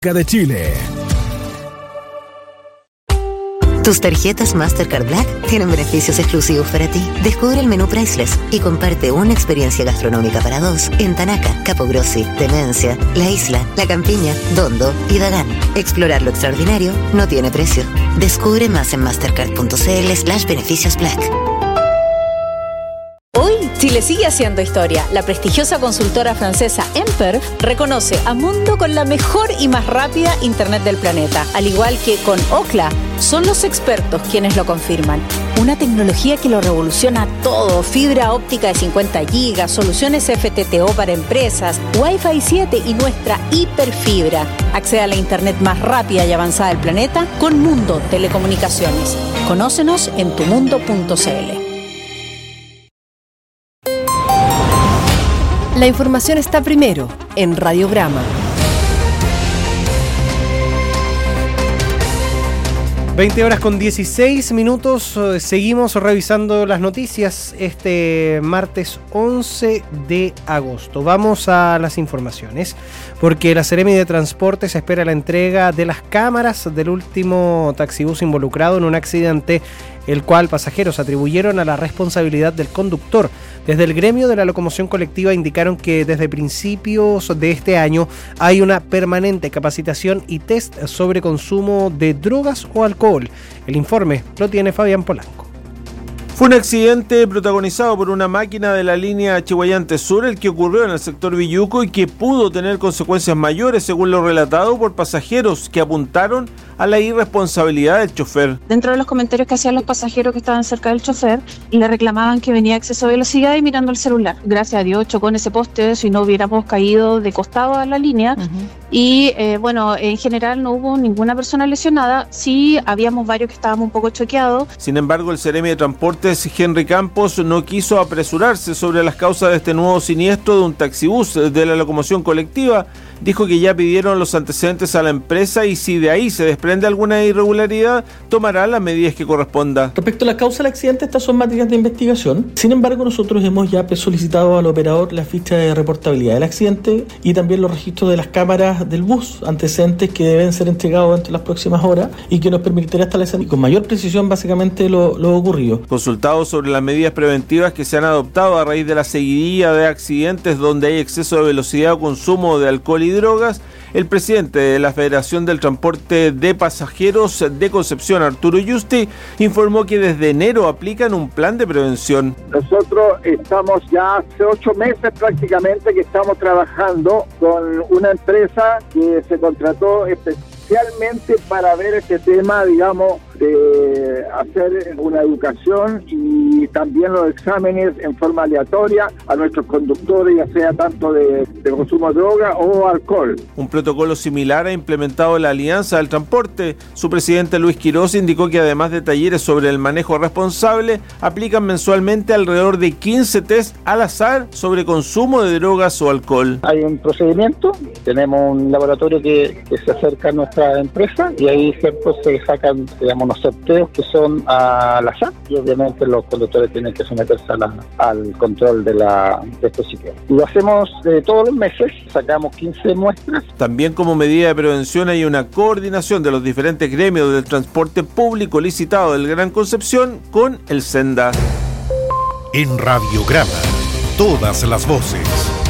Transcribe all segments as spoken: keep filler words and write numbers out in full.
de Chile. Tus tarjetas Mastercard Black tienen beneficios exclusivos para ti. Descubre el menú Priceless y comparte una experiencia gastronómica para dos en Tanaca, Capogrossi, Demencia, La Isla, La Campiña, Dondo y Dagán. Explorar lo extraordinario no tiene precio. Descubre más en mastercard.cl slash beneficios Black. Hoy, Chile sigue haciendo historia. La prestigiosa consultora francesa Emperf reconoce a Mundo con la mejor y más rápida Internet del planeta. Al igual que con Ookla, son los expertos quienes lo confirman. Una tecnología que lo revoluciona todo. Fibra óptica de cincuenta gigas, soluciones F T T O para empresas, Wi-Fi siete y nuestra hiperfibra. Accede a la Internet más rápida y avanzada del planeta con Mundo Telecomunicaciones. Conócenos en tumundo punto cl. La información está primero en Radiograma. veinte horas con dieciséis minutos, seguimos revisando las noticias este martes once de agosto. Vamos a las informaciones, porque la Seremi de Transportes espera la entrega de las cámaras del último taxibús involucrado en un accidente, el cual pasajeros atribuyeron a la responsabilidad del conductor. Desde el gremio de la locomoción colectiva indicaron que desde principios de este año hay una permanente capacitación y test sobre consumo de drogas o alcohol. El informe lo tiene Fabián Polanco. Fue un accidente protagonizado por una máquina de la línea Chihuayante Sur, el que ocurrió en el sector Villuco y que pudo tener consecuencias mayores, según lo relatado por pasajeros que apuntaron a la irresponsabilidad del chofer. Dentro de los comentarios que hacían los pasajeros que estaban cerca del chofer, le reclamaban que venía a exceso de velocidad y mirando el celular. Gracias a Dios chocó en ese poste, si no hubiéramos caído de costado a la línea. Uh-huh. Y eh, bueno, en general no hubo ninguna persona lesionada, sí habíamos varios que estábamos un poco choqueados. Sin embargo, el Seremi de Transportes, Henry Campos, no quiso apresurarse sobre las causas de este nuevo siniestro de un taxibús de la locomoción colectiva. Dijo que ya pidieron los antecedentes a la empresa y si de ahí se desprende alguna irregularidad, tomará las medidas que corresponda. Respecto a la causa del accidente, estas son materias de investigación. Sin embargo, nosotros hemos ya solicitado al operador la ficha de reportabilidad del accidente y también los registros de las cámaras del bus, antecedentes que deben ser entregados dentro de las próximas horas y que nos permitirá establecer con mayor precisión básicamente lo, lo ocurrido. Consultado sobre las medidas preventivas que se han adoptado a raíz de la seguidilla de accidentes donde hay exceso de velocidad o consumo de alcohol y drogas, el presidente de la Federación del Transporte de Pasajeros de Concepción, Arturo Yusti, informó que desde enero aplican un plan de prevención. Nosotros estamos ya hace ocho meses prácticamente que estamos trabajando con una empresa que se contrató especialmente para ver este tema, digamos, de hacer una educación y también los exámenes en forma aleatoria a nuestros conductores, ya sea tanto de, de consumo de droga o alcohol. Un protocolo similar ha implementado la Alianza del Transporte. Su presidente Luis Quiroz indicó que además de talleres sobre el manejo responsable, aplican mensualmente alrededor de quince test al azar sobre consumo de drogas o alcohol. Hay un procedimiento, tenemos un laboratorio que, que se acerca a nuestra empresa y ahí siempre se sacan, digamos, los sorteos que son al azar y obviamente los conductores tienen que someterse a la, al control de, la, de estos sitios. Y lo hacemos eh, todos los meses, sacamos quince muestras. También como medida de prevención hay una coordinación de los diferentes gremios del transporte público licitado del Gran Concepción con el Senda. En Radiograma, todas las voces.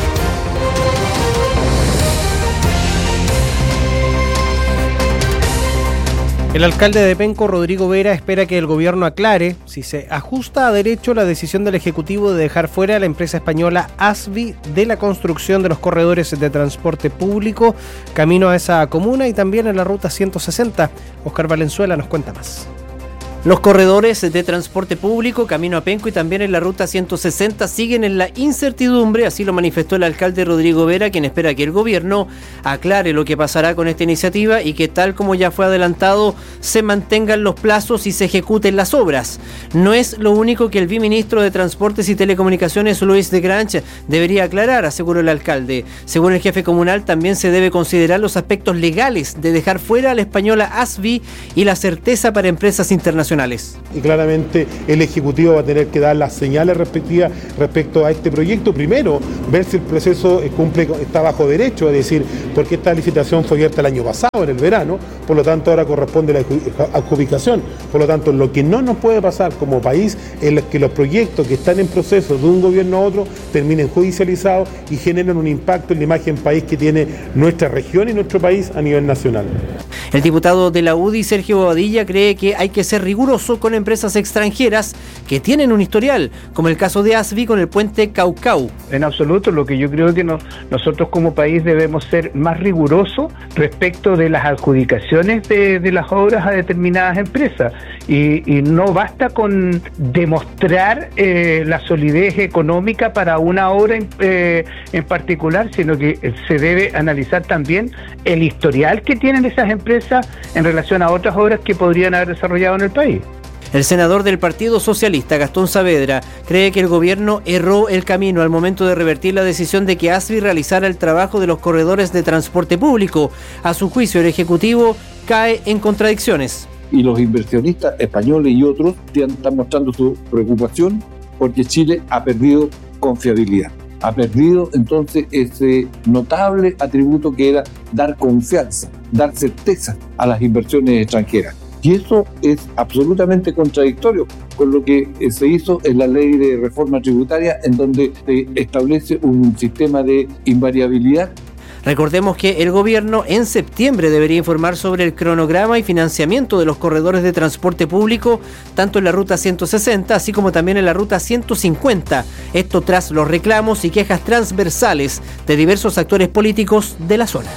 El alcalde de Penco, Rodrigo Vera, espera que el gobierno aclare si se ajusta a derecho la decisión del Ejecutivo de dejar fuera a la empresa española Asvi de la construcción de los corredores de transporte público camino a esa comuna y también en la ruta ciento sesenta. Oscar Valenzuela nos cuenta más. Los corredores de transporte público camino a Penco y también en la ruta ciento sesenta siguen en la incertidumbre, así lo manifestó el alcalde Rodrigo Vera, quien espera que el gobierno aclare lo que pasará con esta iniciativa y que, tal como ya fue adelantado, se mantengan los plazos y se ejecuten las obras. No es lo único que el viceministro de Transportes y Telecomunicaciones, Luis de Grange, debería aclarar, aseguró el alcalde. Según el jefe comunal, también se debe considerar los aspectos legales de dejar fuera a la española Asvi y la certeza para empresas internacionales internacionales. Y claramente el Ejecutivo va a tener que dar las señales respectivas respecto a este proyecto. Primero, ver si el proceso cumple, está bajo derecho, es decir, porque esta licitación fue abierta el año pasado, en el verano, por lo tanto ahora corresponde la adjudicación. Por lo tanto, lo que no nos puede pasar como país es que los proyectos que están en proceso de un gobierno a otro terminen judicializados y generen un impacto en la imagen país que tiene nuestra región y nuestro país a nivel nacional. El diputado de la U D I, Sergio Bobadilla, cree que hay que ser riguroso con empresas extranjeras que tienen un historial, como el caso de Asvi con el puente Caucau. En absoluto, lo que yo creo que no, nosotros como país debemos ser más rigurosos respecto de las adjudicaciones de, de las obras a determinadas empresas. Y, y no basta con demostrar eh, la solidez económica para una obra en, eh, en particular, sino que se debe analizar también el historial que tienen esas empresas en relación a otras obras que podrían haber desarrollado en el país. El senador del Partido Socialista, Gastón Saavedra, cree que el gobierno erró el camino al momento de revertir la decisión de que Asvi realizara el trabajo de los corredores de transporte público. A su juicio, el Ejecutivo cae en contradicciones. Y los inversionistas españoles y otros están mostrando su preocupación porque Chile ha perdido confiabilidad. Ha perdido entonces ese notable atributo que era dar confianza, dar certeza a las inversiones extranjeras. Y eso es absolutamente contradictorio con lo que se hizo en la ley de reforma tributaria, en donde se establece un sistema de invariabilidad. Recordemos que el gobierno en septiembre debería informar sobre el cronograma y financiamiento de los corredores de transporte público, tanto en la ruta ciento sesenta, así como también en la ruta ciento cincuenta. Esto tras los reclamos y quejas transversales de diversos actores políticos de la zona.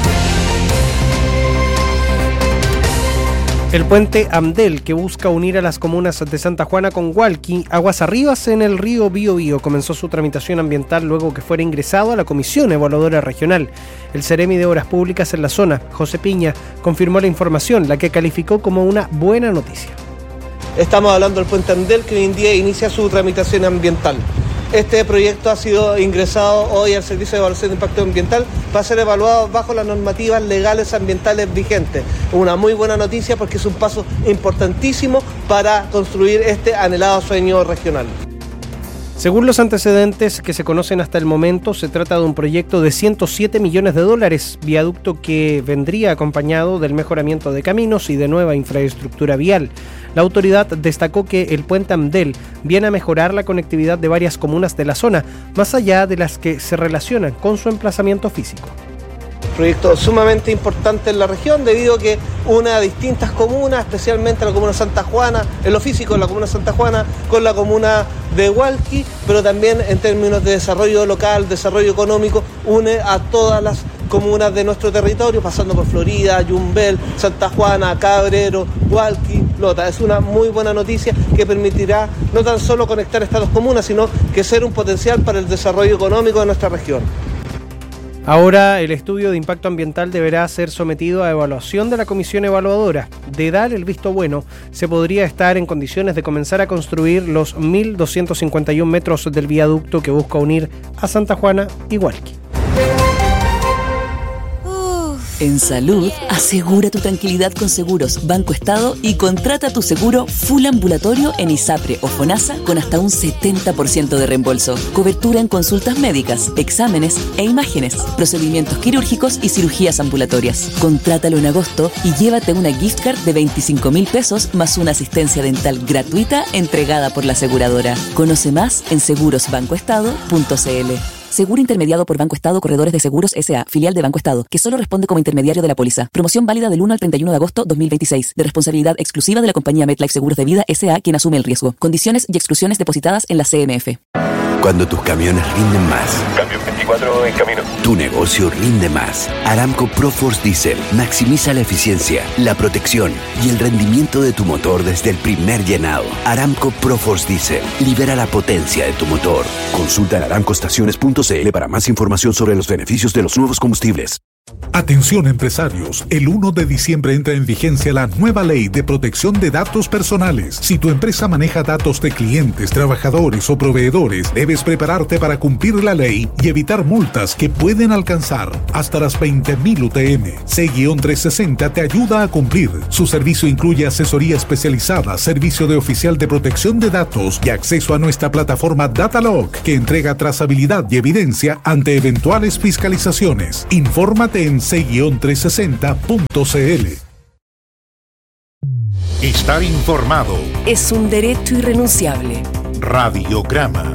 El puente Amdel, que busca unir a las comunas de Santa Juana con Hualqui, aguas arribas en el río Biobío, comenzó su tramitación ambiental luego que fuera ingresado a la Comisión Evaluadora Regional. El Ceremi de Obras Públicas en la zona, José Piña, confirmó la información, la que calificó como una buena noticia. Estamos hablando del puente Amdel, que hoy en día inicia su tramitación ambiental. Este proyecto ha sido ingresado hoy al Servicio de Evaluación de Impacto Ambiental para ser evaluado bajo las normativas legales ambientales vigentes. Una muy buena noticia porque es un paso importantísimo para construir este anhelado sueño regional. Según los antecedentes que se conocen hasta el momento, se trata de un proyecto de ciento siete millones de dólares, viaducto que vendría acompañado del mejoramiento de caminos y de nueva infraestructura vial. La autoridad destacó que el puente Amdel viene a mejorar la conectividad de varias comunas de la zona, más allá de las que se relacionan con su emplazamiento físico. Proyecto sumamente importante en la región debido a que une a distintas comunas, especialmente la comuna de Santa Juana, en lo físico en la comuna de Santa Juana con la comuna de Hualqui, pero también en términos de desarrollo local, desarrollo económico, une a todas las comunas de nuestro territorio, pasando por Florida, Yumbel, Santa Juana, Cabrero, Hualqui, Lota. Es una muy buena noticia que permitirá no tan solo conectar estas dos comunas, sino que ser un potencial para el desarrollo económico de nuestra región. Ahora el estudio de impacto ambiental deberá ser sometido a evaluación de la comisión evaluadora. De dar el visto bueno, se podría estar en condiciones de comenzar a construir los mil doscientos cincuenta y uno metros del viaducto que busca unir a Santa Juana y Hualqui. En salud, asegura tu tranquilidad con Seguros Banco Estado y contrata tu seguro full ambulatorio en ISAPRE o FONASA con hasta un setenta por ciento de reembolso. Cobertura en consultas médicas, exámenes e imágenes, procedimientos quirúrgicos y cirugías ambulatorias. Contrátalo en agosto y llévate una gift card de veinticinco mil pesos más una asistencia dental gratuita entregada por la aseguradora. Conoce más en seguros banco estado punto c l. Seguro intermediado por Banco Estado Corredores de Seguros S A, filial de Banco Estado, que solo responde como intermediario de la póliza. Promoción válida del uno al treinta y uno de agosto dos mil veintiséis, de responsabilidad exclusiva de la compañía MetLife Seguros de Vida S A, quien asume el riesgo. Condiciones y exclusiones depositadas en la C M F. Cuando tus camiones rinden más. Cambio veinticuatro en camino. Tu negocio rinde más. Aramco ProForce Diesel maximiza la eficiencia, la protección y el rendimiento de tu motor desde el primer llenado. Aramco ProForce Diesel libera la potencia de tu motor. Consulta en aramco estaciones punto c l para más información sobre los beneficios de los nuevos combustibles. Atención empresarios, el uno de diciembre entra en vigencia la nueva ley de protección de datos personales. Si tu empresa maneja datos de clientes, trabajadores o proveedores, debes prepararte para cumplir la ley y evitar multas que pueden alcanzar hasta las veinte mil U T M. C trescientos sesenta te ayuda a cumplir. Su servicio incluye asesoría especializada, servicio de oficial de protección de datos y acceso a nuestra plataforma Datalog, que entrega trazabilidad y evidencia ante eventuales fiscalizaciones. Infórmate en c trescientos sesenta punto c l. Estar informado es un derecho irrenunciable. Radiograma.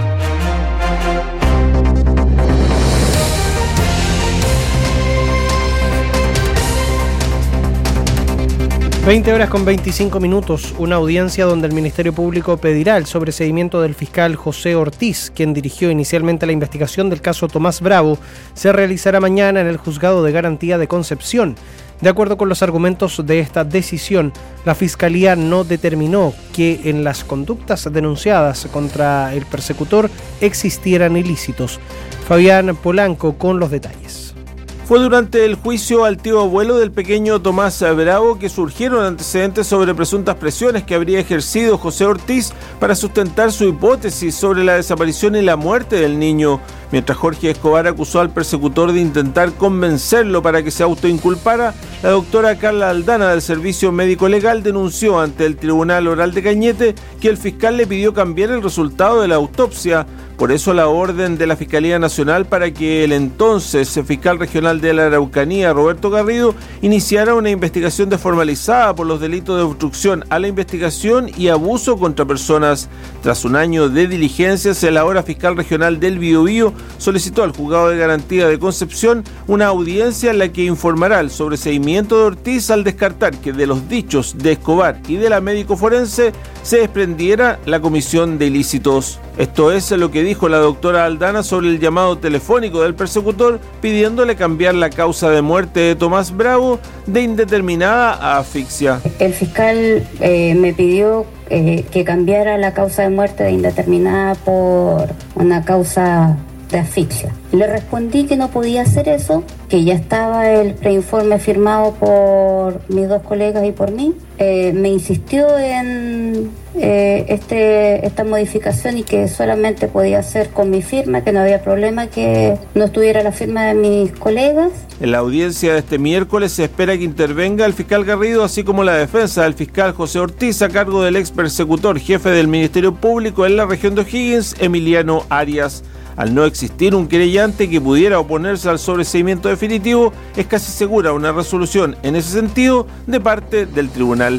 veinte horas con veinticinco minutos, una audiencia donde el Ministerio Público pedirá el sobreseimiento del fiscal José Ortiz, quien dirigió inicialmente la investigación del caso Tomás Bravo, se realizará mañana en el Juzgado de Garantía de Concepción. De acuerdo con los argumentos de esta decisión, la Fiscalía no determinó que en las conductas denunciadas contra el persecutor existieran ilícitos. Fabián Polanco con los detalles. Fue durante el juicio al tío abuelo del pequeño Tomás Bravo que surgieron antecedentes sobre presuntas presiones que habría ejercido José Ortiz para sustentar su hipótesis sobre la desaparición y la muerte del niño, mientras Jorge Escobar acusó al persecutor de intentar convencerlo para que se autoinculpara. La doctora Carla Aldana del Servicio Médico Legal denunció ante el Tribunal Oral de Cañete que el fiscal le pidió cambiar el resultado de la autopsia. Por eso la orden de la Fiscalía Nacional para que el entonces fiscal regional de la Araucanía, Roberto Garrido, iniciara una investigación desformalizada por los delitos de obstrucción a la investigación y abuso contra personas. Tras un año de diligencias, el ahora fiscal regional del Biobío solicitó al Juzgado de Garantía de Concepción una audiencia en la que informará el sobreseimiento de Ortiz al descartar que de los dichos de Escobar y de la médico forense se desprendiera la comisión de ilícitos. Esto es lo que dijo la doctora Aldana sobre el llamado telefónico del persecutor pidiéndole cambiar la causa de muerte de Tomás Bravo de indeterminada a asfixia. El fiscal eh, me pidió eh, que cambiara la causa de muerte de indeterminada por una causa de asfixia. Le respondí que no podía hacer eso, que ya estaba el preinforme firmado por mis dos colegas y por mí. Eh, me insistió en eh, este, esta modificación y que solamente podía hacer con mi firma, que no había problema que no estuviera la firma de mis colegas. En la audiencia de este miércoles se espera que intervenga el fiscal Garrido, así como la defensa del fiscal José Ortiz, a cargo del ex persecutor jefe del Ministerio Público en la región de O'Higgins, Emiliano Arias. Al no existir un querellante que pudiera oponerse al sobreseimiento definitivo, es casi segura una resolución en ese sentido de parte del tribunal.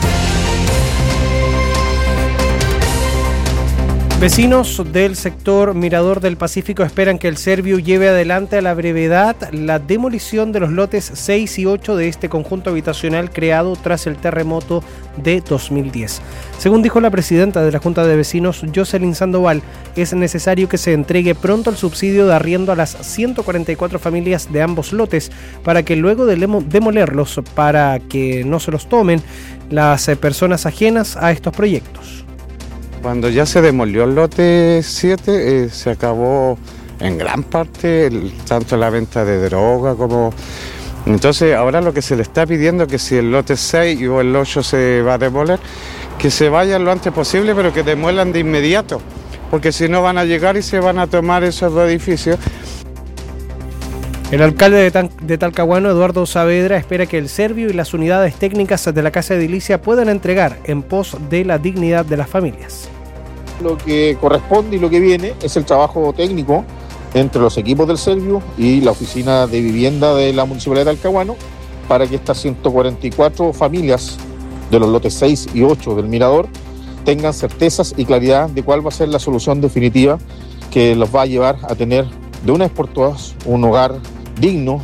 Vecinos del sector Mirador del Pacífico esperan que el Serviu lleve adelante a la brevedad la demolición de los lotes seis y ocho de este conjunto habitacional creado tras el terremoto de dos mil diez. Según dijo la presidenta de la Junta de Vecinos, Jocelyn Sandoval, es necesario que se entregue pronto el subsidio de arriendo a las ciento cuarenta y cuatro familias de ambos lotes para que luego de demolerlos, para que no se los tomen las personas ajenas a estos proyectos. Cuando ya se demolió el lote siete, eh, se acabó en gran parte el, tanto la venta de droga como... Entonces ahora lo que se le está pidiendo es que si el lote seis o el ocho se va a demoler, que se vayan lo antes posible, pero que demuelan de inmediato, porque si no van a llegar y se van a tomar esos dos edificios. El alcalde de, Tan- de Talcahuano, Eduardo Saavedra, espera que el Serviu y las unidades técnicas de la Casa Edilicia puedan entregar en pos de la dignidad de las familias. Lo que corresponde y lo que viene es el trabajo técnico entre los equipos del Serviu y la Oficina de Vivienda de la Municipalidad de Talcahuano para que estas ciento cuarenta y cuatro familias de los lotes seis y ocho del Mirador tengan certezas y claridad de cuál va a ser la solución definitiva que los va a llevar a tener de una vez por todas un hogar digno.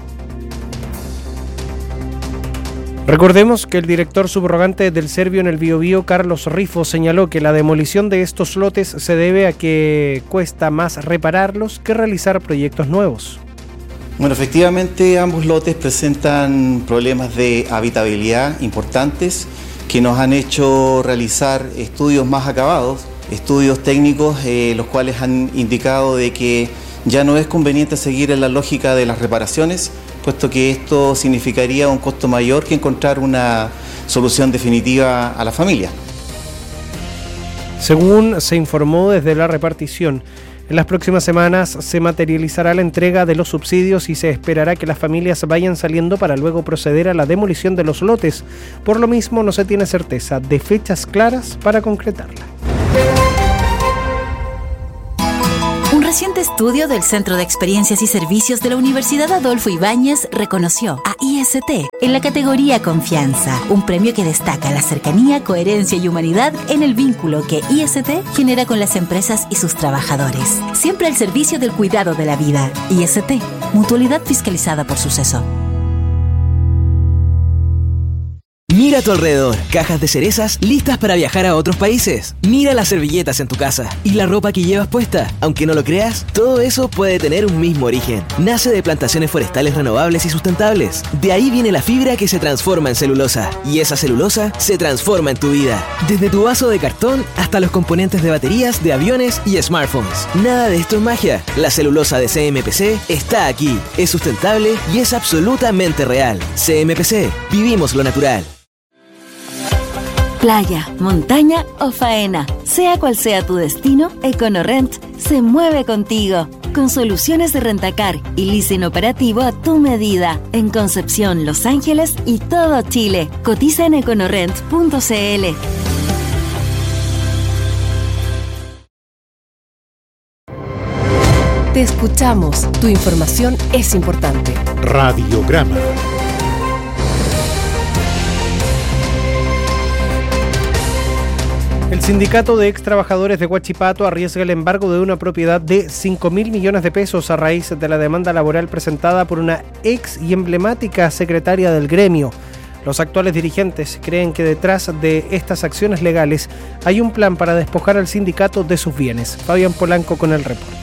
Recordemos que el director subrogante del Serviu en el Biobío, Carlos Rifo, señaló que la demolición de estos lotes se debe a que cuesta más repararlos que realizar proyectos nuevos. Bueno, efectivamente ambos lotes presentan problemas de habitabilidad importantes que nos han hecho realizar estudios más acabados, estudios técnicos, eh, los cuales han indicado de que ya no es conveniente seguir en la lógica de las reparaciones, puesto que esto significaría un costo mayor que encontrar una solución definitiva a la familia. Según se informó desde la repartición, en las próximas semanas se materializará la entrega de los subsidios y se esperará que las familias vayan saliendo para luego proceder a la demolición de los lotes. Por lo mismo, no se tiene certeza de fechas claras para concretarla. Un reciente estudio del Centro de Experiencias y Servicios de la Universidad Adolfo Ibáñez reconoció a I S T en la categoría Confianza, un premio que destaca la cercanía, coherencia y humanidad en el vínculo que I S T genera con las empresas y sus trabajadores. Siempre al servicio del cuidado de la vida. I S T, mutualidad fiscalizada por Suceso. Mira a tu alrededor, cajas de cerezas listas para viajar a otros países. Mira las servilletas en tu casa y la ropa que llevas puesta. Aunque no lo creas, todo eso puede tener un mismo origen. Nace de plantaciones forestales renovables y sustentables. De ahí viene la fibra que se transforma en celulosa. Y esa celulosa se transforma en tu vida. Desde tu vaso de cartón hasta los componentes de baterías, de aviones y smartphones. Nada de esto es magia. La celulosa de C M P C está aquí. Es sustentable y es absolutamente real. C M P C. Vivimos lo natural. Playa, montaña o faena, sea cual sea tu destino, EconoRent se mueve contigo. Con soluciones de rentacar y leasing operativo a tu medida. En Concepción, Los Ángeles y todo Chile. Cotiza en econorent punto c l. Te escuchamos. Tu información es importante. Radiograma. El sindicato de ex trabajadores de Huachipato arriesga el embargo de una propiedad de cinco mil millones de pesos a raíz de la demanda laboral presentada por una ex y emblemática secretaria del gremio. Los actuales dirigentes creen que detrás de estas acciones legales hay un plan para despojar al sindicato de sus bienes. Fabián Polanco con el reporte.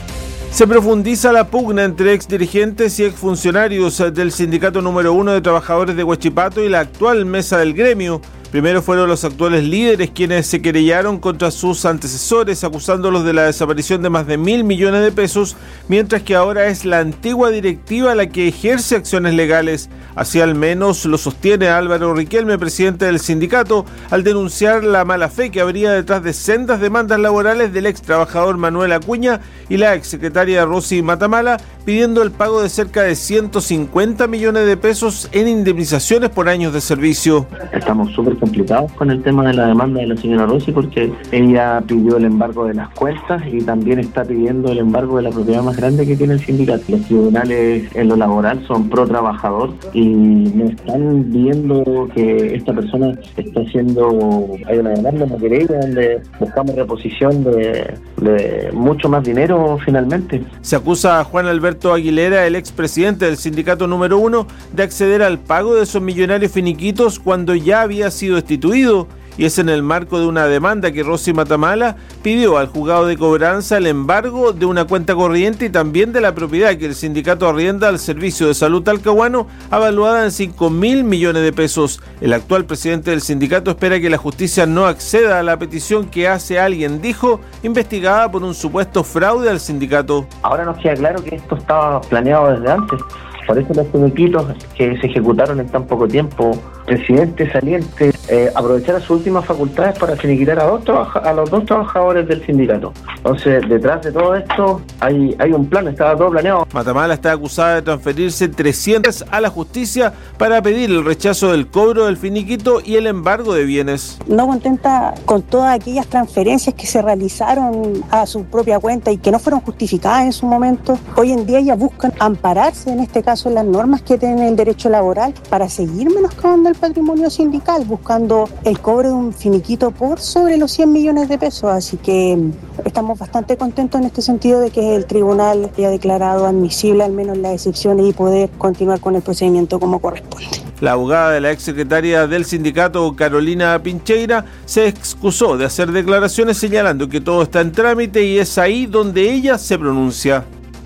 Se profundiza la pugna entre ex dirigentes y ex funcionarios del sindicato número uno de trabajadores de Huachipato y la actual mesa del gremio. Primero fueron los actuales líderes quienes se querellaron contra sus antecesores acusándolos de la desaparición de más de mil millones de pesos, mientras que ahora es la antigua directiva la que ejerce acciones legales. Así al menos lo sostiene Álvaro Riquelme, presidente del sindicato, al denunciar la mala fe que habría detrás de sendas demandas laborales del ex trabajador Manuel Acuña y la ex secretaria Rosy Matamala, pidiendo el pago de cerca de ciento cincuenta millones de pesos en indemnizaciones por años de servicio. Estamos súper complicados con el tema de la demanda de la señora Rosy porque ella pidió el embargo de las cuentas y también está pidiendo el embargo de la propiedad más grande que tiene el sindicato. Los tribunales en lo laboral son pro trabajador y no están viendo que esta persona está haciendo, hay una demanda, una querella donde buscamos reposición de, de mucho más dinero finalmente. Se acusa a Juan Alberto Aguilera, el expresidente del sindicato número uno, de acceder al pago de esos millonarios finiquitos cuando ya había sido destituido, y es en el marco de una demanda que Rosy Matamala pidió al juzgado de cobranza el embargo de una cuenta corriente y también de la propiedad que el sindicato arrienda al Servicio de Salud Talcahuano, avaluada en cinco mil millones de pesos. El actual presidente del sindicato espera que la justicia no acceda a la petición que hace alguien, dijo, investigada por un supuesto fraude al sindicato. Ahora nos queda claro que esto estaba planeado desde antes. Por eso los finiquitos que se ejecutaron en tan poco tiempo, presidente saliente, eh, aprovechar sus últimas facultades para finiquitar a, dos trabaja- a los dos trabajadores del sindicato. Entonces, detrás de todo esto hay, hay un plan, estaba todo planeado. Matamala está acusada de transferirse trescientos a la justicia para pedir el rechazo del cobro del finiquito y el embargo de bienes. No contenta con todas aquellas transferencias que se realizaron a su propia cuenta y que no fueron justificadas en su momento, hoy en día ellas buscan ampararse, en este caso, en las normas que tienen el derecho laboral para seguir menoscabando el patrimonio sindical, buscando el cobro de un finiquito por sobre los cien millones de pesos. Así que estamos bastante contentos en este sentido de que el tribunal haya declarado admisible al menos las excepciones y poder continuar con el procedimiento como corresponde. La abogada de la exsecretaria del sindicato, Carolina Pincheira, se excusó de hacer declaraciones señalando que todo está en trámite y es ahí donde ella se pronuncia.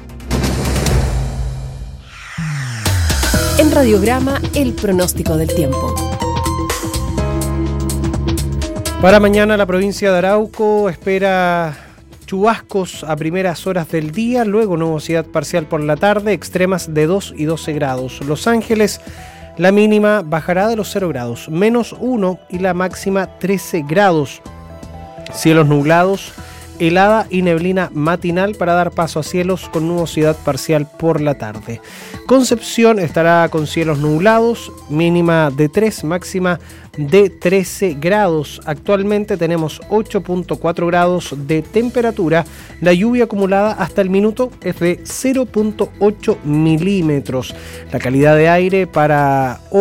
En Radiograma, el pronóstico del tiempo. Para mañana la provincia de Arauco espera chubascos a primeras horas del día, luego nubosidad parcial por la tarde, extremas de dos y doce grados. Los Ángeles, la mínima bajará de los cero grados, menos uno, y la máxima trece grados. Cielos nublados, helada y neblina matinal para dar paso a cielos con nubosidad parcial por la tarde. Concepción estará con cielos nublados, mínima de tres, máxima de trece grados. Actualmente tenemos ocho punto cuatro grados de temperatura. La lluvia acumulada hasta el minuto es de cero punto ocho milímetros. La calidad de aire para hoy